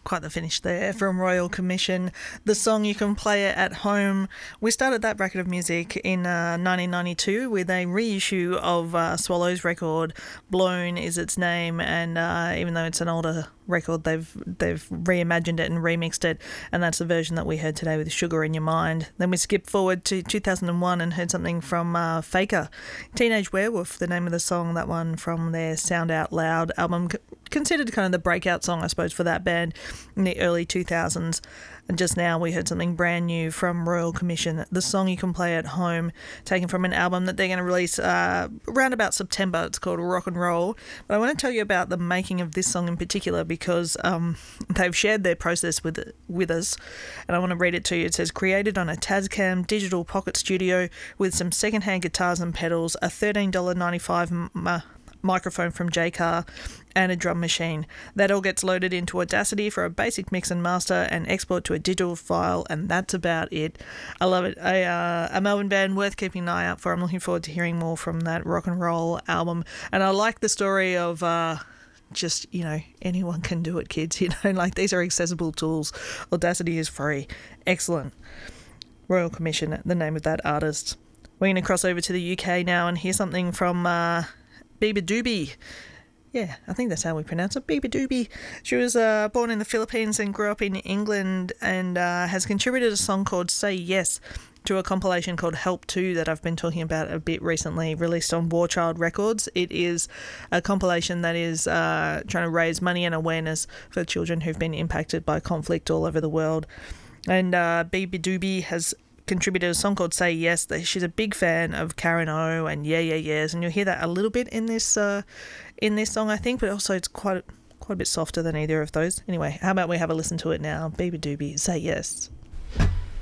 Quite the finish there from Royal Commission. The song You Can Play It at Home. We started that bracket of music in 1992 with a reissue of Swallow's record, Blown is its name, and even though it's an older record, they've reimagined it and remixed it, and that's the version that we heard today with Sugar in Your Mind. Then we skipped forward to 2001 and heard something from Faker, Teenage Werewolf, the name of the song, that one from their Sound Out Loud album, considered kind of the breakout song, I suppose, for that band in the early 2000s. And just now we heard something brand new from Royal Commission, the song You Can Play at Home, taken from an album that they're going to release around about September. It's called Rock and Roll. But I want to tell you about the making of this song in particular because they've shared their process with us, and I want to read it to you. It says, created on a Tascam digital pocket studio with some secondhand guitars and pedals, a $13.95 microphone from Jaycar, and a drum machine. That all gets loaded into Audacity for a basic mix and master and export to a digital file, and that's about it. I love it. A Melbourne band worth keeping an eye out for. I'm looking forward to hearing more from that rock and roll album. And I like the story of just, anyone can do it, kids. Like these are accessible tools. Audacity is free. Excellent. Royal Commission, the name of that artist. We're going to cross over to the UK now and hear something from Beabadoobee. Yeah, I think that's how we pronounce it, Beabadoobee. She was born in the Philippines and grew up in England and has contributed a song called Say Yes to a compilation called Help 2 that I've been talking about a bit recently, released on War Child Records. It is a compilation that is trying to raise money and awareness for children who've been impacted by conflict all over the world. And Beabadoobee has contributed a song called Say Yes. She's a big fan of Karen O and Yeah Yeah Yeahs, and you'll hear that a little bit in this song, I think, but also it's quite a bit softer than either of those. Anyway, how about we have a listen to it now? Beabadoobee, Say Yes.